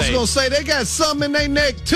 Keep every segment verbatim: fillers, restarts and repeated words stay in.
was gonna say they got something in their neck too.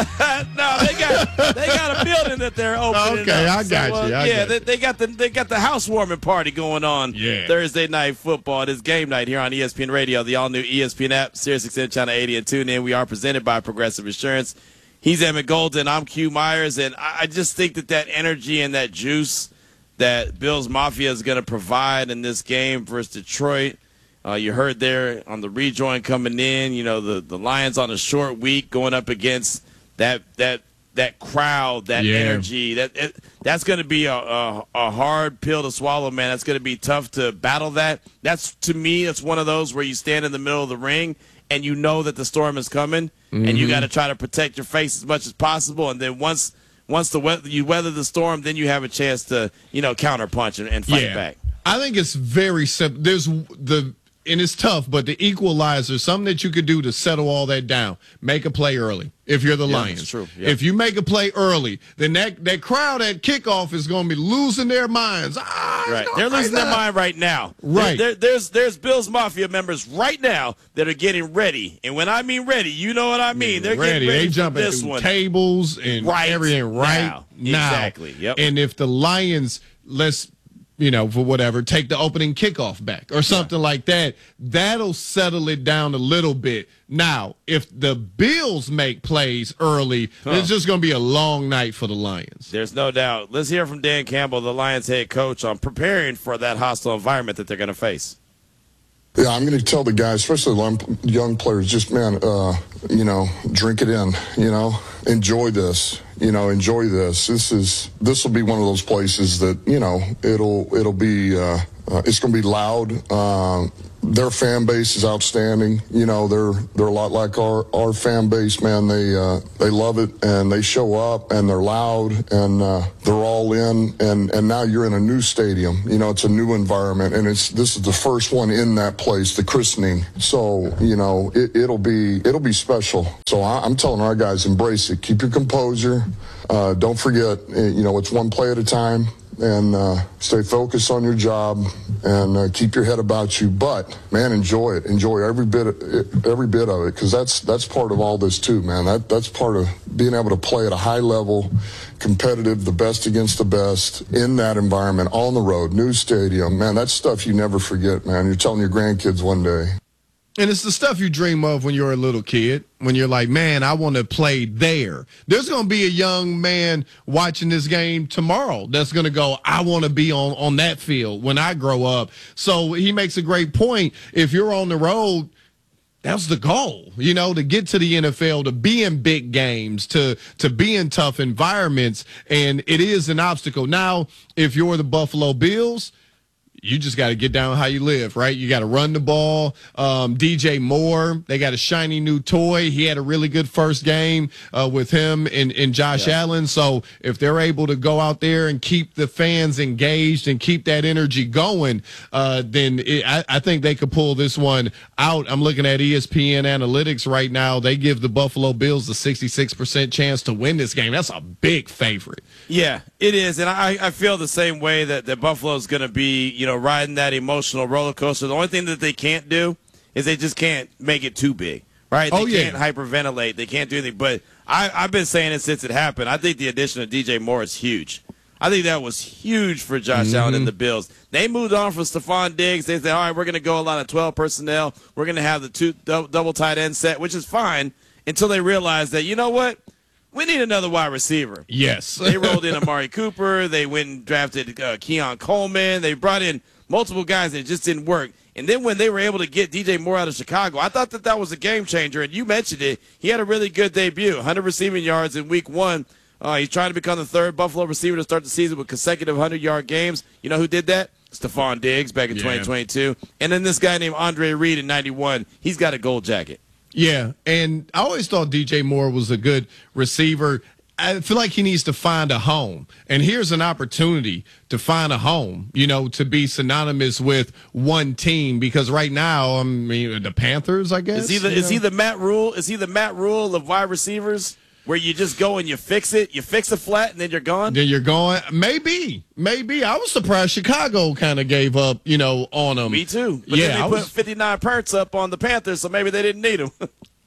No, they got they got a building that they're opening. Okay, up. I got so, uh, you. I yeah, got they, you. they got the they got the housewarming party going on. Yeah. Thursday night football. It is game night here on E S P N Radio, the all new E S P N app, Sirius X M channel eighty, and tune in. We are presented by Progressive Insurance. He's Emmett Golden. I'm Q Myers, and I, I just think that that energy and that juice that Bills Mafia is going to provide in this game versus Detroit. Uh, you heard there on the rejoin coming in, you know, the, the Lions on a short week going up against that that that crowd, that Yeah. energy. That it, that's going to be a, a a hard pill to swallow, man. That's going to be tough to battle that. That's, to me, it's one of those where you stand in the middle of the ring and you know that the storm is coming, mm-hmm. and you got to try to protect your face as much as possible. And then once once the weather, you weather the storm, then you have a chance to, you know, counterpunch and, and fight Yeah. back. I think it's very simple. There's the and it's tough, but the equalizer, something that you could do to settle all that down. Make a play early if you're the Yeah, Lions. that's true. Yeah. If you make a play early, then that, that crowd at kickoff is going to be losing their minds. Ah, Right, it's they're gonna losing raise their up. mind right now. Right. There, there, there's there's Bills Mafia members right now that are getting ready, and when I mean ready, you know what I mean. They're ready. getting ready They for jumping this through one. tables and Right everything right now. now. Exactly. Yep. And if the Lions, let's, you know, for whatever, take the opening kickoff back or something yeah. like that, that'll settle it down a little bit. Now, if the Bills make plays early, huh. it's just going to be a long night for the Lions. There's no doubt. Let's hear from Dan Campbell, the Lions head coach, on preparing for that hostile environment that they're going to face. Yeah, I'm going to tell the guys, especially the young players, just, man, uh, you know, drink it in, you know, enjoy this, you know, enjoy this. This is, this will be one of those places that, you know, it'll, it'll be, uh, uh, it's going to be loud. Uh, their fan base is outstanding. You know, they're, they're a lot like our, our fan base, man. They, uh, they love it and they show up and they're loud and, uh, they're all in. And, and now you're in a new stadium. You know, it's a new environment and it's, this is the first one in that place, the christening. So, you know, it, it'll be, it'll be special. So I, I'm telling our guys, embrace it. Keep your composure. Uh, don't forget, you know, it's one play at a time. And uh, stay focused on your job and uh, keep your head about you. But man, enjoy it. Enjoy every bit, of it, every bit of it, because that's that's part of all this too, man. That that's part of being able to play at a high level, competitive, the best against the best in that environment on the road, new stadium, man. That's stuff you never forget, man. You're telling your grandkids one day. And it's the stuff you dream of when you're a little kid, when you're like, man, I want to play there. There's going to be a young man watching this game tomorrow that's going to go, I want to be on, on that field when I grow up. So he makes a great point. If you're on the road, that's the goal, you know, to get to the N F L, to be in big games, to to be in tough environments. And it is an obstacle. Now, if you're the Buffalo Bills, you just got to get down how you live, right? You got to run the ball. Um, D J Moore, they got a shiny new toy. He had a really good first game uh, with him and, and Josh yeah. Allen. So if they're able to go out there and keep the fans engaged and keep that energy going, uh, then it, I, I think they could pull this one out. I'm looking at E S P N analytics right now. They give the Buffalo Bills a sixty-six percent chance to win this game. That's a big favorite. Yeah, it is. And I, I feel the same way that, that Buffalo's going to be, you know, riding that emotional roller coaster. The only thing that they can't do is they just can't make it too big, right? They oh, yeah. can't hyperventilate. They can't do anything. But I, I've been saying it since it happened. I think the addition of D J Moore is huge. I think that was huge for Josh mm-hmm. Allen and the Bills. They moved on from Stephon Diggs. They said, all right, we're going to go a lot of twelve personnel. We're going to have the two double tight end set, which is fine, until they realize that, you know what? We need another wide receiver. Yes. They rolled in Amari Cooper. They went and drafted uh, Keon Coleman. They brought in multiple guys that just didn't work. And then when they were able to get D J Moore out of Chicago, I thought that that was a game changer. And you mentioned it. He had a really good debut, one hundred receiving yards in week one. Uh, he's trying to become the third Buffalo receiver to start the season with consecutive hundred-yard games. You know who did that? Stephon Diggs back in yeah. twenty twenty-two. And then this guy named Andre Reed in ninety-one. He's got a gold jacket. Yeah, and I always thought D J Moore was a good receiver. I feel like he needs to find a home. And here's an opportunity to find a home, you know, to be synonymous with one team. Because right now, I mean, the Panthers, I guess. Is he the, is he the Matt Rule? Is he the Matt Rule of wide receivers? Where you just go and you fix it, you fix a flat, and then you're gone? Then you're going. Maybe. Maybe. I was surprised Chicago kind of gave up, you know, on him. Me too. But yeah, then they I put was... fifty-nine perts up on the Panthers, so maybe they didn't need him.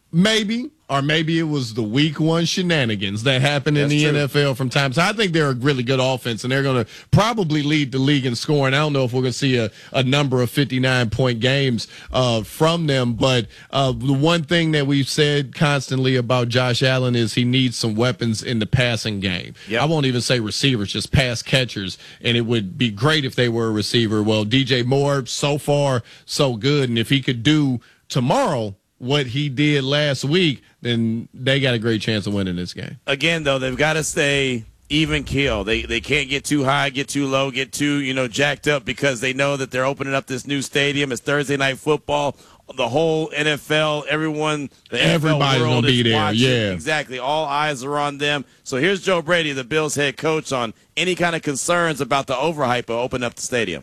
Maybe. Or maybe it was the week one shenanigans that happen in That's the true. N F L from time to time. I think they're a really good offense, and they're going to probably lead the league in scoring. I don't know if we're going to see a, a number of fifty-nine point games uh, from them, but uh, the one thing that we've said constantly about Josh Allen is he needs some weapons in the passing game. Yep. I won't even say receivers, just pass catchers, and it would be great if they were a receiver. Well, D J Moore, so far, so good, and if he could do tomorrow what he did last week, then they got a great chance of winning this game. Again, though, they've got to stay even keel. They they can't get too high, get too low, get too, you know, jacked up because they know that they're opening up this new stadium. It's Thursday Night Football. The whole N F L, everyone, the Everybody's N F L world gonna be is there, watching. yeah. Exactly. All eyes are on them. So here's Joe Brady, the Bills head coach, on any kind of concerns about the overhype of opening up the stadium.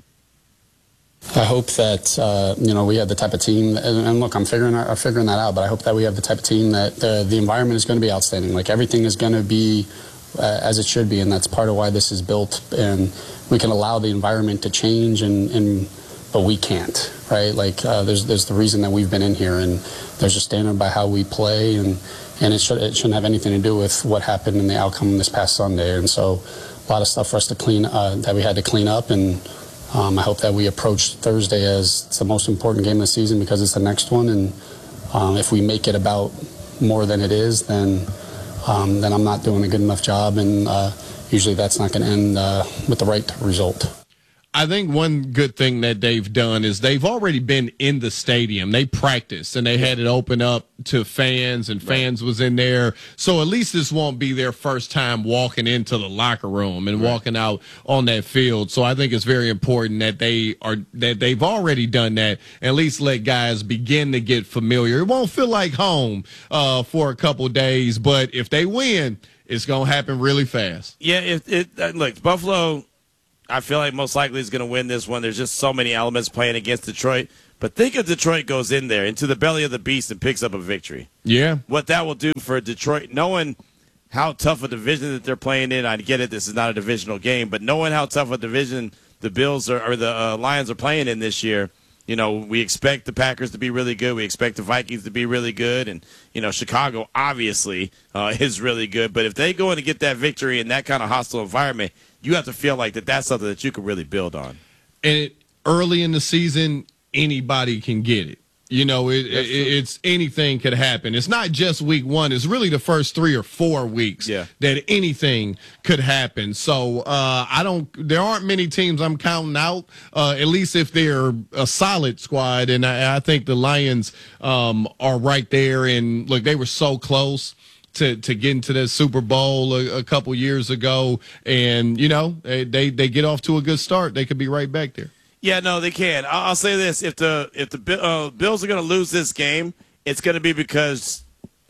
I hope that uh, you know we have the type of team, and, and look, I'm figuring I'm figuring that out. But I hope that we have the type of team that the, the environment is going to be outstanding. Like everything is going to be uh, as it should be, and that's part of why this is built. And we can allow the environment to change, and, and but we can't, right? Like uh, there's there's the reason that we've been in here, and there's a standard by how we play, and and it should it shouldn't have anything to do with what happened in the outcome this past Sunday. And so a lot of stuff for us to clean uh, that we had to clean up and. Um, I hope that we approach Thursday as it's the most important game of the season because it's the next one, and um, if we make it about more than it is, then um, then I'm not doing a good enough job, and uh, usually that's not going to end uh, with the right result. I think one good thing that they've done is they've already been in the stadium. They practiced, and they had it open up to fans, and fans right. was in there. So at least this won't be their first time walking into the locker room and right. walking out on that field. So I think it's very important that they are that they've already done that. At least let guys begin to get familiar. It won't feel like home uh, for a couple days, but if they win, it's going to happen really fast. Yeah, if it uh, look, Buffalo, I feel like most likely is going to win this one. There's just so many elements playing against Detroit. But think if Detroit goes in there into the belly of the beast and picks up a victory. Yeah. What that will do for Detroit, knowing how tough a division that they're playing in. I get it, this is not a divisional game, but knowing how tough a division the Bills are, or the uh, Lions are playing in this year, you know, we expect the Packers to be really good. We expect the Vikings to be really good. And, you know, Chicago obviously uh, is really good. But if they go in and get that victory in that kind of hostile environment, you have to feel like that that's something that you can really build on. And it, early in the season, anybody can get it. You know, it, it, it's anything could happen. It's not just week one. It's really the first three or four weeks yeah. that anything could happen. So uh, I don't. There aren't many teams I'm counting out. Uh, at least if they're a solid squad, and I, I think the Lions um, are right there. And look, they were so close to to get into the Super Bowl a, a couple years ago, and you know they, they they get off to a good start. They could be right back there. Yeah, no, they can. I'll, I'll say this: if the if the uh, Bills are going to lose this game, it's going to be because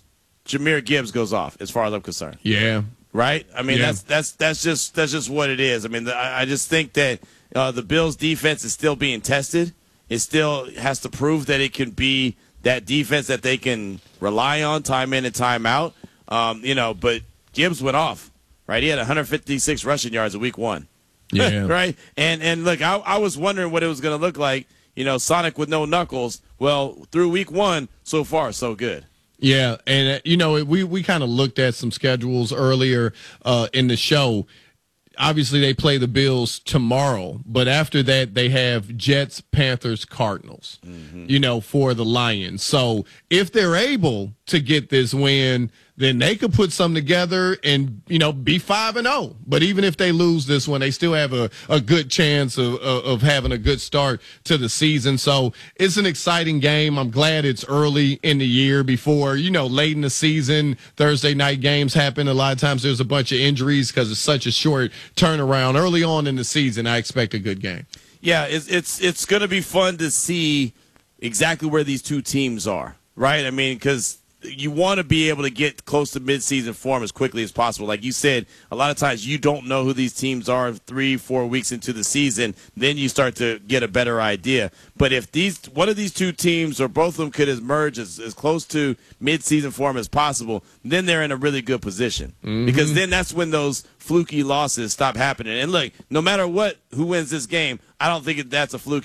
Jahmyr Gibbs goes off. As far as I'm concerned, yeah, right. I mean, yeah. that's that's that's just that's just what it is. I mean, the, I, I just think that uh, the Bills' defense is still being tested. It still has to prove that it can be that defense that they can rely on time in and time out. Um, you know, but Gibbs went off. Right, he had one hundred fifty-six rushing yards in week one. Yeah. Right. And and look, I, I was wondering what it was going to look like. You know, Sonic with no knuckles. Well, through week one, so far, so good. Yeah. And, uh, you know, we, we kind of looked at some schedules earlier uh, in the show. Obviously, they play the Bills tomorrow, but after that, they have Jets, Panthers, Cardinals, mm-hmm. you know, for the Lions. So if they're able to get this win, then they could put something together and, you know, be five and oh. But even if they lose this one, they still have a, a good chance of, of, of having a good start to the season. So it's an exciting game. I'm glad it's early in the year before, you know, late in the season, Thursday night games happen. A lot of times there's a bunch of injuries because it's such a short turnaround. Early on in the season, I expect a good game. Yeah, it's it's, it's going to be fun to see exactly where these two teams are, right? I mean, because you want to be able to get close to midseason form as quickly as possible. Like you said, a lot of times you don't know who these teams are three, four weeks into the season. Then you start to get a better idea. But if these one of these two teams or both of them could emerge as, as close to midseason form as possible, then they're in a really good position. Mm-hmm. Because then that's when those fluky losses stop happening. And look, no matter what, who wins this game, I don't think that's a fluky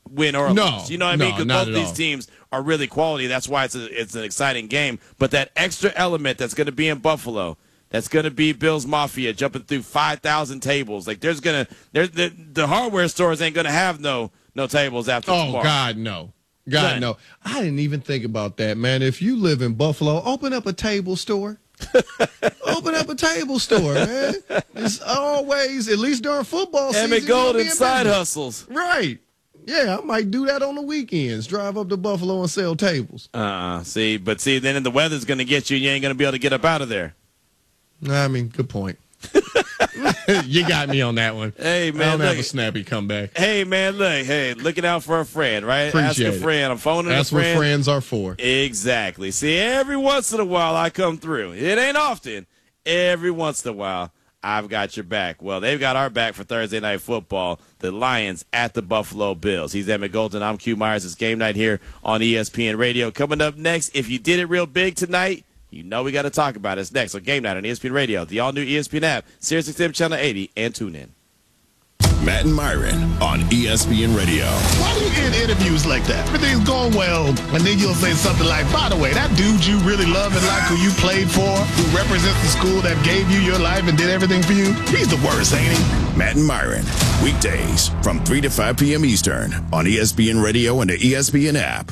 win or No, lose. You know what no, I mean? Because not both at of these all. teams are really quality. That's why it's a, it's an exciting game. But that extra element that's going to be in Buffalo, that's going to be Bills Mafia jumping through five thousand tables. Like there's going to there's the, the hardware stores ain't going to have no no tables after Oh, tomorrow. God, no. God, None. no. I didn't even think about that, man. If you live in Buffalo, open up a table store. Open up a table store, man. It's always, at least during football season. Emmett you're gonna Golden be in side business. hustles. Right. Yeah, I might do that on the weekends. Drive up to Buffalo and sell tables. Uh, see, but see, then the weather's going to get you, and you ain't going to be able to get up out of there. I mean, good point. You got me on that one. Hey, man, I don't have look- a snappy comeback. Hey, man, look, hey, looking out for a friend, right? Appreciate Ask a it. friend. I'm phoning That's a friend. what friends are for. Exactly. See, every once in a while I come through. It ain't often. Every once in a while, I've got your back. Well, they've got our back for Thursday Night Football. The Lions at the Buffalo Bills. He's Emmett Golden. I'm Q Myers. It's game night here on E S P N Radio. Coming up next, if you did it real big tonight, you know we got to talk about it. It's next on Game Night on E S P N Radio, the all-new E S P N app, Sirius X M Channel eighty, and tune in. Matt and Myron on E S P N Radio. Why do you end interviews like that? Everything's going well, and then you'll say something like, by the way, that dude you really love and like who you played for, who represents the school that gave you your life and did everything for you, he's the worst, ain't he? Matt and Myron, weekdays from three to five p.m. Eastern on E S P N Radio and the E S P N app.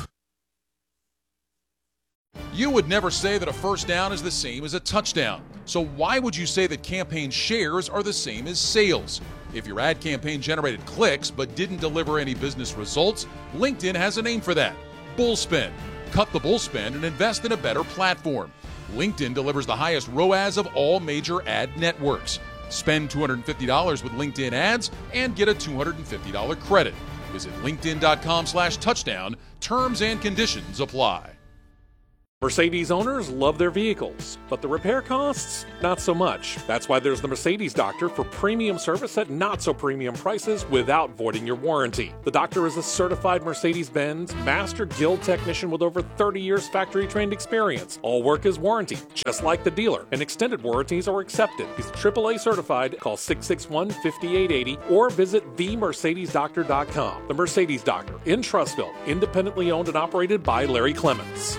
You would never say that a first down is the same as a touchdown. So why would you say that campaign shares are the same as sales? If your ad campaign generated clicks but didn't deliver any business results, LinkedIn has a name for that: Bullspend. Cut the bullspend and invest in a better platform. LinkedIn delivers the highest R O A S of all major ad networks. Spend two hundred fifty dollars with LinkedIn ads and get a two hundred fifty dollars credit. Visit linkedin.com slash touchdown. Terms and conditions apply. Mercedes owners love their vehicles, but the repair costs, not so much. That's why there's the Mercedes Doctor for premium service at not so premium prices without voiding your warranty. The doctor is a certified Mercedes-Benz Master Guild technician with over thirty years factory-trained experience. All work is warranted, just like the dealer, and extended warranties are accepted. He's triple A certified. Call six six one, five eight eight zero or visit the mercedes doctor dot com. The Mercedes Doctor in Trussville, independently owned and operated by Larry Clements.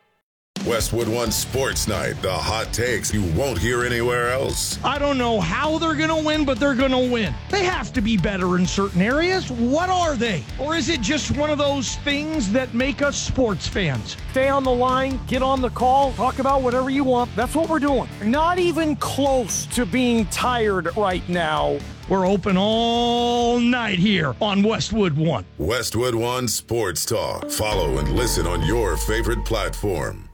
Westwood One Sports Night, the hot takes you won't hear anywhere else. I don't know how they're going to win, but they're going to win. They have to be better in certain areas. What are they? Or is it just one of those things that make us sports fans? Stay on the line, get on the call, talk about whatever you want. That's what we're doing. Not even close to being tired right now. We're open all night here on Westwood One. Westwood One Sports Talk. Follow and listen on your favorite platform.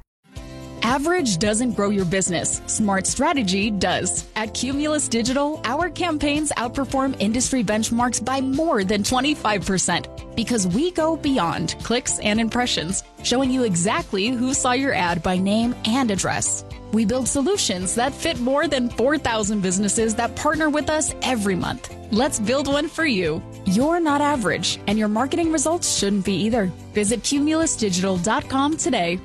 Average doesn't grow your business. Smart strategy does. At Cumulus Digital, our campaigns outperform industry benchmarks by more than twenty-five percent because we go beyond clicks and impressions, showing you exactly who saw your ad by name and address. We build solutions that fit more than four thousand businesses that partner with us every month. Let's build one for you. You're not average, and your marketing results shouldn't be either. Visit cumulus digital dot com today.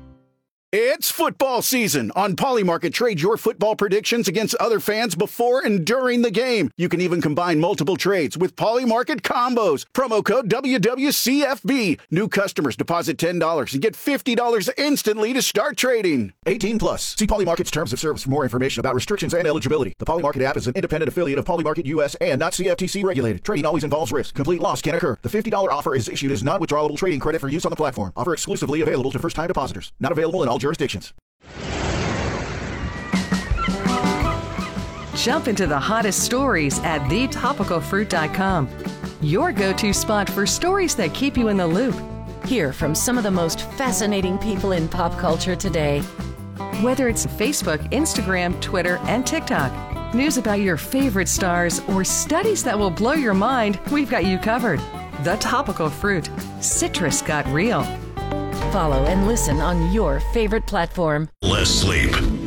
It's football season. On Polymarket, trade your football predictions against other fans before and during the game. You can even combine multiple trades with Polymarket combos. Promo code W W C F B. New customers deposit ten dollars and get fifty dollars instantly to start trading. eighteen plus. See Polymarket's terms of service for more information about restrictions and eligibility. The Polymarket app is an independent affiliate of Polymarket U S and not C F T C regulated. Trading always involves risk. Complete loss can occur. The fifty dollars offer is issued as non-withdrawable trading credit for use on the platform. Offer exclusively available to first-time depositors. Not available in all jurisdictions. Jump into the hottest stories at the topical fruit dot com. Your go-to spot for stories that keep you in the loop. Hear from some of the most fascinating people in pop culture today. Whether it's Facebook, Instagram, Twitter, and TikTok, news about your favorite stars, or studies that will blow your mind, we've got you covered. The Topical Fruit. Citrus got real. Follow and listen on your favorite platform. Less sleep,